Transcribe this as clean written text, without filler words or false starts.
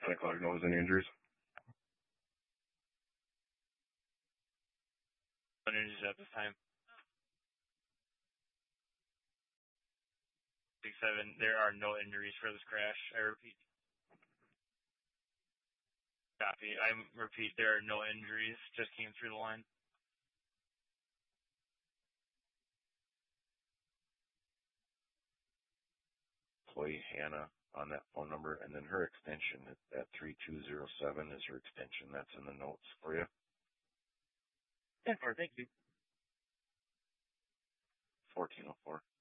10 o'clock knows any injuries? No injuries at this time. 67, there are no injuries for this crash. I repeat. Copy. I repeat, there are no injuries. Just came through the line. Employee Hannah on that phone number, and then her extension at 3207 is her extension. That's in the notes for you. 10-4, thank you. 1404.